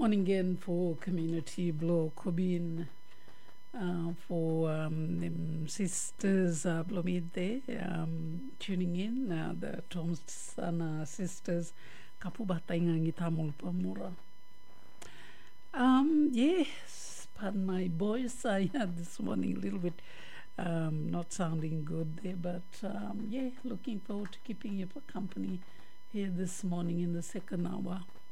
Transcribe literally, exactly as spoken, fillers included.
morning again for community blow Kobin uh, for um, them sisters uh, Blomid there um, tuning in uh, the Thompson sisters Kapubata Ingangi Tamul Pamura. Um, yes, pardon my voice. I had this morning a little bit um, not sounding good there, but um, yeah, looking forward to keeping you for company here this morning in the second hour.